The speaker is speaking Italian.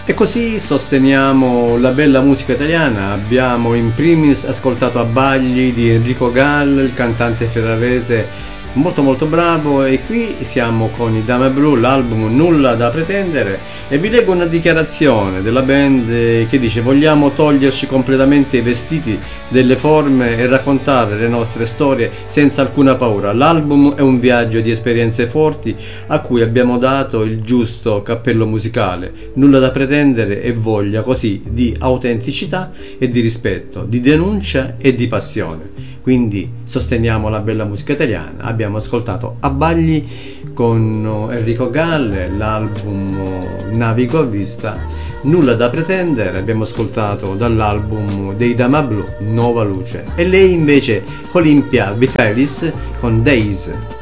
E così sosteniamo la bella musica italiana. Abbiamo in primis ascoltato Abbagli di Enrico Gall, il cantante ferrarese molto molto bravo, e qui siamo con i Dama Blu, l'album Nulla da pretendere, e vi leggo una dichiarazione della band che dice: vogliamo toglierci completamente i vestiti delle forme e raccontare le nostre storie senza alcuna paura. L'album è un viaggio di esperienze forti a cui abbiamo dato il giusto cappello musicale. Nulla da pretendere e voglia così di autenticità e di rispetto, di denuncia e di passione. Quindi sosteniamo la bella musica italiana. Abbiamo ascoltato Abbagli con Enrico Galle, l'album Navigo a vista. Nulla da pretendere, abbiamo ascoltato dall'album dei Dama Blu, Nuova luce. E lei invece Olimpia Vitalis con Days.